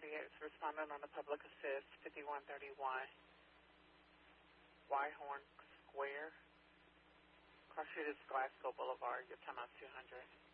38 is responding on the public assist, 5130Y. Whitehorn Square. Cross Street is Glasgow Boulevard. Your time out 200.